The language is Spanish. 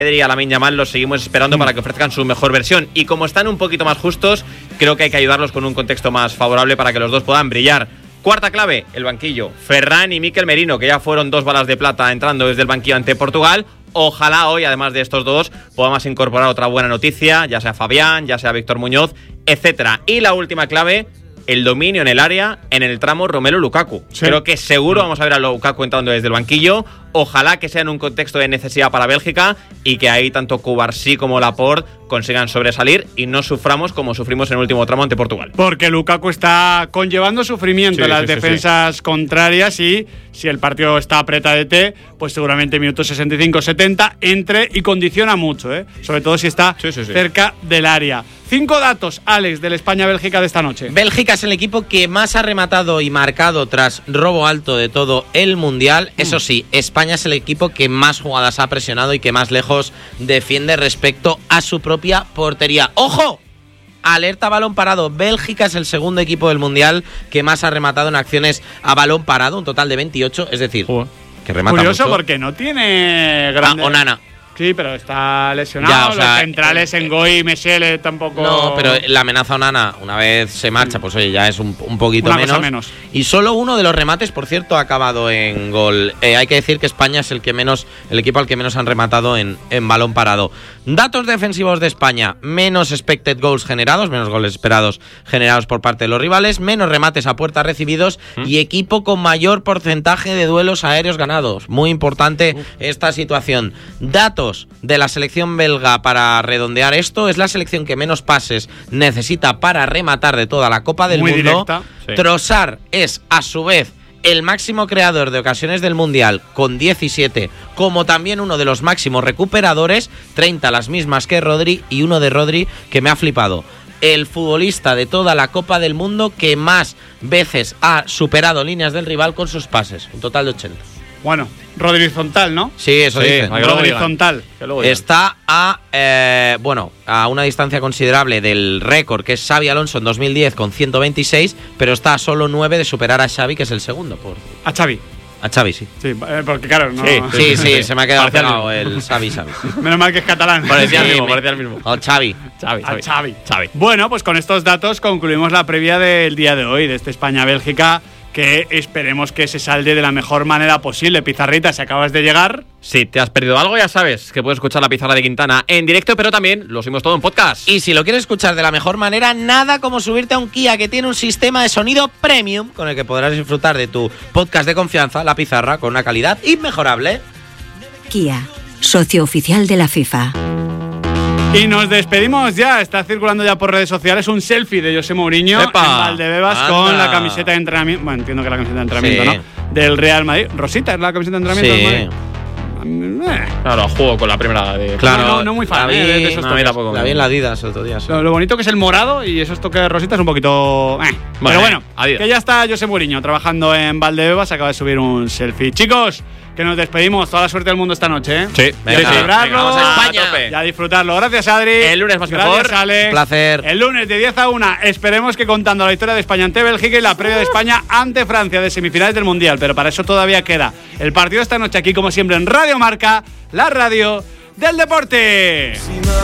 Pedri y a Lamine Yamal los seguimos esperando para que ofrezcan su mejor versión. Y como están un poquito más justos, creo que hay que ayudarlos con un contexto más favorable para que los dos puedan brillar. Cuarta clave, el banquillo. Ferran y Mikel Merino, que ya fueron 2 balas de plata entrando desde el banquillo ante Portugal. Ojalá hoy, además de estos dos, podamos incorporar otra buena noticia, ya sea Fabián, ya sea Víctor Muñoz, etcétera. Y la última clave, el dominio en el área en el tramo Romelu Lukaku. Sí. Creo que seguro vamos a ver a Lukaku entrando desde el banquillo. Ojalá que sea en un contexto de necesidad para Bélgica y que ahí tanto Cubarsí como Laporte consigan sobresalir y no suframos como sufrimos en el último tramo ante Portugal. Porque Lukaku está conllevando sufrimiento en las defensas contrarias y si el partido está apretadete, pues seguramente minutos 65-70 entre y condiciona mucho, sobre todo si está cerca del área. 5 datos, Alex, del España-Bélgica de esta noche. Bélgica es el equipo que más ha rematado y marcado tras robo alto de todo el Mundial. Eso sí, España es el equipo que más jugadas ha presionado y que más lejos defiende respecto a su propia portería. ¡Ojo! Alerta balón parado. Bélgica es el segundo equipo del Mundial que más ha rematado en acciones a balón parado, un total de 28, es decir, que remata curioso mucho. Porque no tiene grande... Onana. Sí, pero está lesionado. Ya, o sea, los centrales Ngoy y Mechele tampoco... No, pero la amenaza Onana, una vez se marcha, pues oye, ya es un poquito menos. Y solo uno de los remates, por cierto, ha acabado en gol. Hay que decir que España es el equipo al que menos han rematado en balón parado. Datos defensivos de España: menos expected goals generados, menos goles esperados generados por parte de los rivales, menos remates a puerta recibidos y equipo con mayor porcentaje de duelos aéreos ganados. Muy importante esta situación. Datos de la selección belga para redondear esto: es la selección que menos pases necesita para rematar de toda la Copa del Mundo. Directa. Trossard es, a su vez, el máximo creador de ocasiones del Mundial con 17, como también uno de los máximos recuperadores, 30, las mismas que Rodri, y uno de Rodri que me ha flipado. El futbolista de toda la Copa del Mundo que más veces ha superado líneas del rival con sus pases, un total de 80. Bueno, Rodri horizontal, ¿no? Sí, eso dice. Rodri horizontal. Está a una distancia considerable del récord, que es Xavi Alonso en 2010 con 126, pero está a solo 9 de superar a Xavi, que es el segundo. A Xavi. A Xavi, sí. Sí, porque claro, no... Sí, se me ha quedado pegado el Xavi. Menos mal que es catalán. Parecía el mismo. O Xavi. Xavi. Bueno, pues con estos datos concluimos la previa del día de hoy, de este España-Bélgica, que esperemos que se salde de la mejor manera posible. Pizarrita, si acabas de llegar... Si te has perdido algo, ya sabes que puedes escuchar la pizarra de Quintana en directo, pero también lo subimos todo en podcast. Y si lo quieres escuchar de la mejor manera, nada como subirte a un Kia, que tiene un sistema de sonido premium con el que podrás disfrutar de tu podcast de confianza, La Pizarra, con una calidad inmejorable. Kia, socio oficial de la FIFA. Y nos despedimos ya. Está circulando ya por redes sociales un selfie de José Mourinho en Valdebebas con la camiseta de entrenamiento. Bueno, entiendo que la camiseta de entrenamiento, ¿no? Del Real Madrid. Rosita es la camiseta de entrenamiento del Madrid. Claro, juego con la primera de... Claro, no muy fan de esos toques. La vi en la Adidas el otro día. Sí. Lo bonito que es el morado y esos toques de rosita es un poquito... Pero bueno, que ya está José Mourinho trabajando en Valdebebas. Acaba de subir un selfie. Chicos, que nos despedimos. Toda la suerte del mundo esta noche, ¿eh? Sí. Venga, a celebrarlo. Vamos a España. Y a disfrutarlo. Gracias, Adri. El lunes más Gracias, mejor. Alex. Un placer. El lunes de 10 a 1. Esperemos que contando la victoria de España ante Bélgica y la previa de España ante Francia de semifinales del Mundial. Pero para eso todavía queda el partido esta noche aquí, como siempre, en Radio Marca, la radio del deporte.